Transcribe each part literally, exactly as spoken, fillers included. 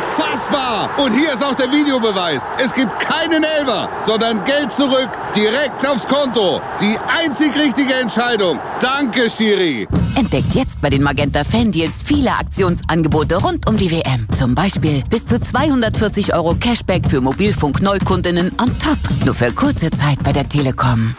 Unfassbar! Und hier ist auch der Videobeweis. Es gibt keinen Elfer, sondern Geld zurück, direkt aufs Konto. Die einzig richtige Entscheidung. Danke, Schiri. Entdeckt jetzt bei den Magenta Fan-Deals viele Aktionsangebote rund um die W M. Zum Beispiel bis zu zweihundertvierzig Euro Cashback für Mobilfunk-Neukundinnen on top. Nur für kurze Zeit bei der Telekom.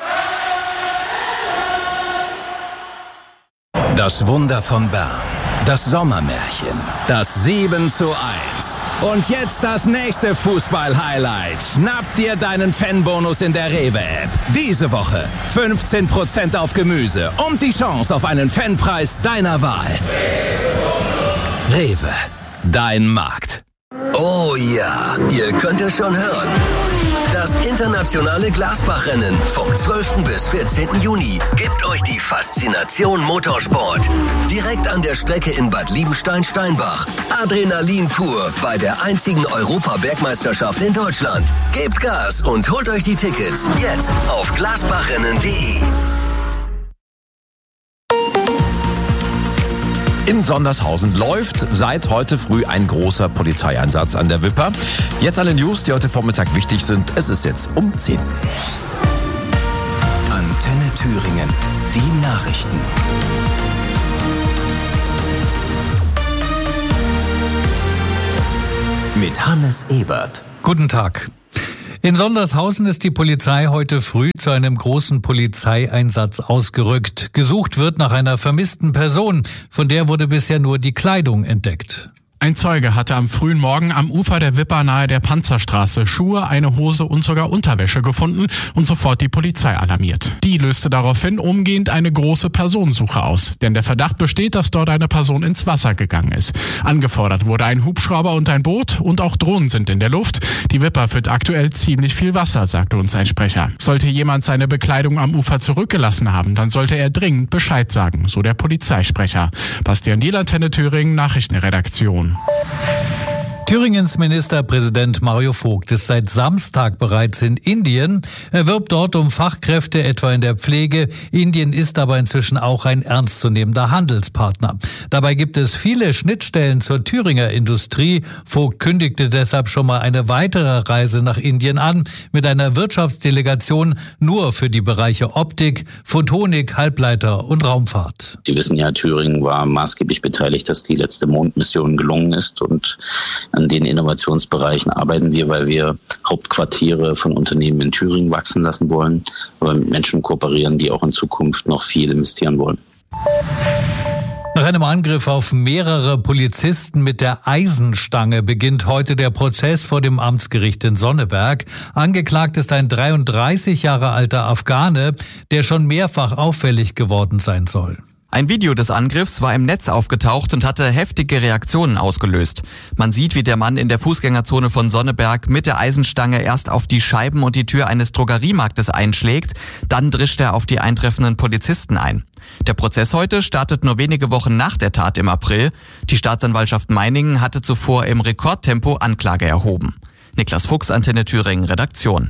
Das Wunder von Bern. Das Sommermärchen. Das sieben zu eins. Und jetzt das nächste Fußball-Highlight. Schnapp dir deinen Fanbonus in der Rewe-App. Diese Woche fünfzehn Prozent auf Gemüse und die Chance auf einen Fanpreis deiner Wahl. Rewe, dein Markt. Oh ja, ihr könnt es schon hören. Das internationale Glasbach-Rennen vom zwölften bis vierzehnten Juni gibt euch die Faszination Motorsport. Direkt an der Strecke in Bad Liebenstein-Steinbach. Adrenalin pur bei der einzigen Europa-Bergmeisterschaft in Deutschland. Gebt Gas und holt euch die Tickets jetzt auf glasbachrennen punkt de. In Sondershausen läuft seit heute früh ein großer Polizeieinsatz an der Wipper. Jetzt alle News, die heute Vormittag wichtig sind. Es ist jetzt um zehn. Antenne Thüringen. Die Nachrichten. Mit Hannes Ebert. Guten Tag. In Sondershausen ist die Polizei heute früh zu einem großen Polizeieinsatz ausgerückt. Gesucht wird nach einer vermissten Person, von der wurde bisher nur die Kleidung entdeckt. Ein Zeuge hatte am frühen Morgen am Ufer der Wipper nahe der Panzerstraße Schuhe, eine Hose und sogar Unterwäsche gefunden und sofort die Polizei alarmiert. Die löste daraufhin umgehend eine große Personensuche aus, denn der Verdacht besteht, dass dort eine Person ins Wasser gegangen ist. Angefordert wurde ein Hubschrauber und ein Boot und auch Drohnen sind in der Luft. Die Wipper führt aktuell ziemlich viel Wasser, sagte uns ein Sprecher. Sollte jemand seine Bekleidung am Ufer zurückgelassen haben, dann sollte er dringend Bescheid sagen, so der Polizeisprecher. Bastian Diel, Antenne Thüringen, Nachrichtenredaktion. Thüringens Ministerpräsident Mario Vogt ist seit Samstag bereits in Indien. Er wirbt dort um Fachkräfte, etwa in der Pflege. Indien ist aber inzwischen auch ein ernstzunehmender Handelspartner. Dabei gibt es viele Schnittstellen zur Thüringer Industrie. Vogt kündigte deshalb schon mal eine weitere Reise nach Indien an, mit einer Wirtschaftsdelegation nur für die Bereiche Optik, Photonik, Halbleiter und Raumfahrt. Sie wissen ja, Thüringen war maßgeblich beteiligt, dass die letzte Mondmission gelungen ist, und an den Innovationsbereichen arbeiten wir, weil wir Hauptquartiere von Unternehmen in Thüringen wachsen lassen wollen, aber mit Menschen kooperieren, die auch in Zukunft noch viel investieren wollen. Nach einem Angriff auf mehrere Polizisten mit der Eisenstange beginnt heute der Prozess vor dem Amtsgericht in Sonneberg. Angeklagt ist ein dreiunddreißig Jahre alter Afghane, der schon mehrfach auffällig geworden sein soll. Ein Video des Angriffs war im Netz aufgetaucht und hatte heftige Reaktionen ausgelöst. Man sieht, wie der Mann in der Fußgängerzone von Sonneberg mit der Eisenstange erst auf die Scheiben und die Tür eines Drogeriemarktes einschlägt, dann drischt er auf die eintreffenden Polizisten ein. Der Prozess heute startet nur wenige Wochen nach der Tat im April. Die Staatsanwaltschaft Meiningen hatte zuvor im Rekordtempo Anklage erhoben. Niklas Fuchs, Antenne Thüringen, Redaktion.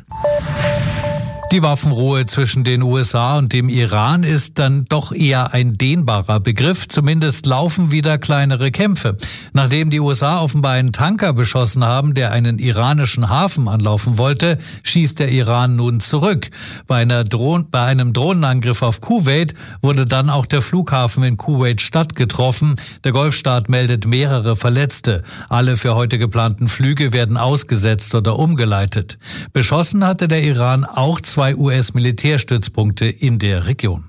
Die Waffenruhe zwischen den U S A und dem Iran ist dann doch eher ein dehnbarer Begriff. Zumindest laufen wieder kleinere Kämpfe. Nachdem die U S A offenbar einen Tanker beschossen haben, der einen iranischen Hafen anlaufen wollte, schießt der Iran nun zurück. Bei einer Drohn- bei einem Drohnenangriff auf Kuwait wurde dann auch der Flughafen in Kuwait-Stadt getroffen. Der Golfstaat meldet mehrere Verletzte. Alle für heute geplanten Flüge werden ausgesetzt oder umgeleitet. Beschossen hatte der Iran auch zwei U S-Militärstützpunkte in der Region.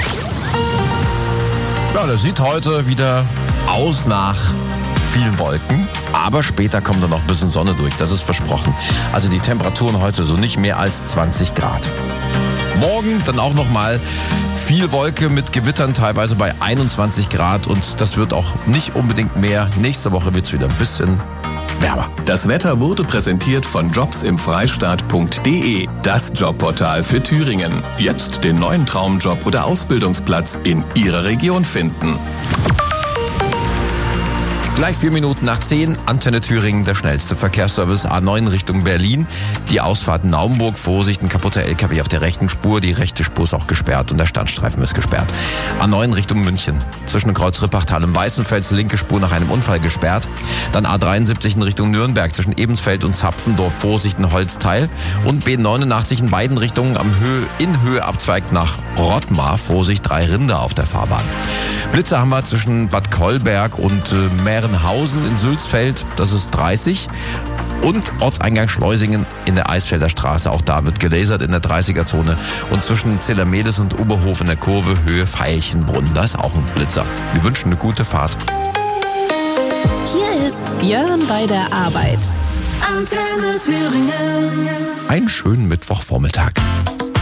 Ja, das sieht heute wieder aus nach vielen Wolken, aber später kommt dann noch ein bisschen Sonne durch, das ist versprochen. Also die Temperaturen heute so nicht mehr als zwanzig Grad. Morgen dann auch nochmal viel Wolke mit Gewittern, teilweise bei einundzwanzig Grad, und das wird auch nicht unbedingt mehr. Nächste Woche wird es wieder ein bisschen wärmer. Das Wetter wurde präsentiert von jobsimfreistaat punkt de, das Jobportal für Thüringen. Jetzt den neuen Traumjob oder Ausbildungsplatz in Ihrer Region finden. Gleich vier Minuten nach zehn, Antenne Thüringen, der schnellste Verkehrsservice A neun Richtung Berlin. Die Ausfahrt Naumburg, Vorsicht, ein kaputter L K W auf der rechten Spur. Die rechte Spur ist auch gesperrt und der Standstreifen ist gesperrt. A neun Richtung München, zwischen Kreuz Rippachtal und Weißenfels, linke Spur nach einem Unfall gesperrt. Dann A dreiundsiebzig in Richtung Nürnberg, zwischen Ebensfeld und Zapfendorf, Vorsicht, ein Holzteil. Und B neunundachtzig in beiden Richtungen am Höhe, in Höhe abzweigt nach Rottmar, Vorsicht, drei Rinder auf der Fahrbahn. Blitze haben wir zwischen Bad Kolberg und äh, Mährenhausen in Sülzfeld, das ist dreißig. Und Ortseingang Schleusingen in der Eisfelder Straße, auch da wird gelasert in der dreißiger-Zone. Und zwischen Zellermedes und Oberhof in der Kurve Höhe Veilchenbrunn, da ist auch ein Blitzer. Wir wünschen eine gute Fahrt. Hier ist Björn bei der Arbeit. Antenne Thüringen. Einen schönen Mittwochvormittag.